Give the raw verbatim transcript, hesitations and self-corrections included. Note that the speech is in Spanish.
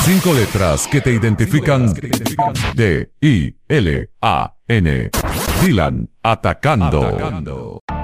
Cinco letras que te identifican. D I L A N. Dylan Atacando.